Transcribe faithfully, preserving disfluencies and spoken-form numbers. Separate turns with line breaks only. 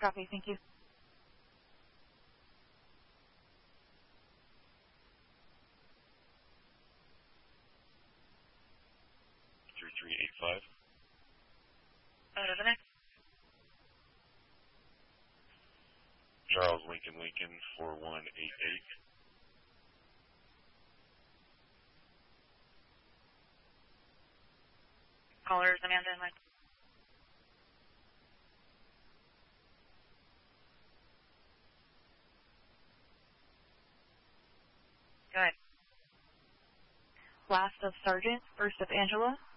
Copy, thank you.
three three eight five.
Over the next.
Charles Lincoln Lincoln four one eight eight.
Callers Amanda and Mike. Go ahead. Last of Sergeant, first of Angela.